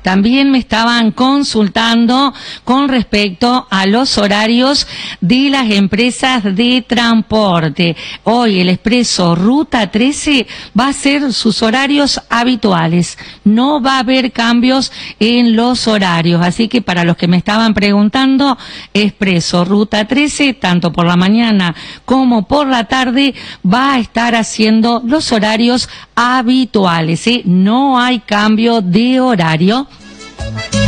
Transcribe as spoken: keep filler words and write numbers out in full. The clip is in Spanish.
También me estaban consultando con respecto a los horarios de las empresas de transporte. Hoy el expreso Ruta trece va a ser sus horarios habituales. No va a haber cambios en los horarios. Así que para los que me estaban preguntando, expreso Ruta trece, tanto por la mañana como por la tarde, va a estar haciendo los horarios habituales, ¿eh? No hay cambio de horario.